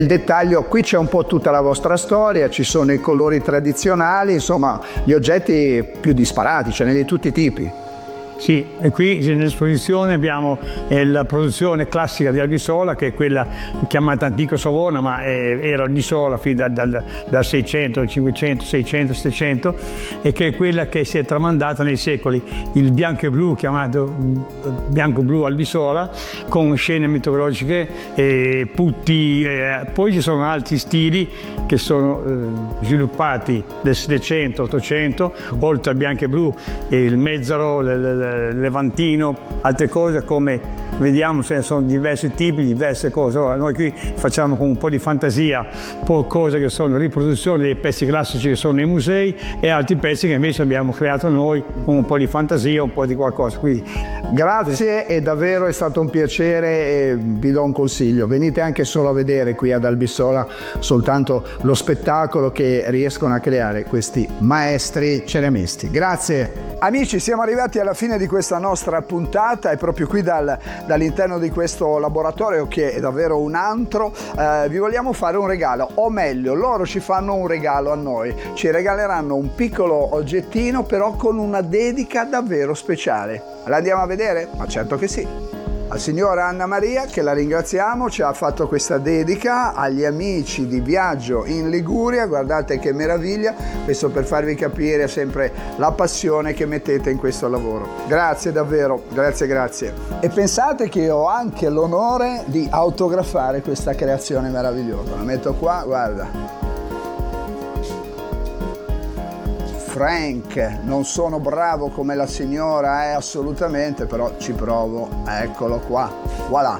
Il dettaglio, qui c'è un po' tutta la vostra storia, ci sono i colori tradizionali, insomma gli oggetti più disparati, ce n'è di tutti i tipi. Sì, e qui nell'esposizione abbiamo la produzione classica di Albisola, che è quella chiamata Antico Savona, ma era Albisola fino dal 600, 500, 600, 700, e che è quella che si è tramandata nei secoli, il bianco e blu, chiamato bianco-blu Albisola, con scene mitologiche, putti, poi ci sono altri stili che sono sviluppati nel 700, 800, oltre al bianco e blu, il mezzaro, levantino, altre cose come vediamo, ce ne sono diversi tipi, diverse cose. Ora, noi qui facciamo con un po' di fantasia, poi cose che sono riproduzioni dei pezzi classici che sono nei musei e altri pezzi che invece abbiamo creato noi con un po' di fantasia, un po' di qualcosa. Quindi, grazie, e davvero è stato un piacere e vi do un consiglio, venite anche solo a vedere qui ad Albisola soltanto lo spettacolo che riescono a creare questi maestri ceramisti. Grazie. Amici, siamo arrivati alla fine di questa nostra puntata e proprio qui dall'interno di questo laboratorio, che è davvero un antro, vi vogliamo fare un regalo, o meglio, loro ci fanno un regalo a noi, ci regaleranno un piccolo oggettino però con una dedica davvero speciale. La andiamo a vedere? Ma certo che sì. La signora Anna Maria, che la ringraziamo, ci ha fatto questa dedica agli amici di Viaggio in Liguria. Guardate che meraviglia, questo per farvi capire sempre la passione che mettete in questo lavoro. Grazie davvero, grazie, grazie. E pensate che ho anche l'onore di autografare questa creazione meravigliosa. La metto qua, guarda. Frank, non sono bravo come la signora, assolutamente, però ci provo. Eccolo qua, voilà.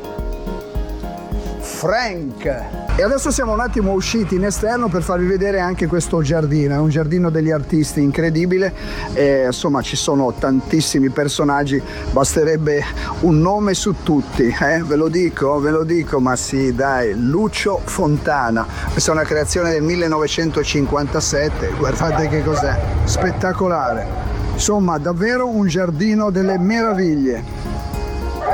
Frank. E adesso siamo un attimo usciti in esterno per farvi vedere anche questo giardino, è un giardino degli artisti incredibile, e, insomma, ci sono tantissimi personaggi, basterebbe un nome su tutti, ve lo dico, ma sì, dai, Lucio Fontana. Questa è una creazione del 1957, guardate che cos'è, spettacolare. Insomma, davvero un giardino delle meraviglie.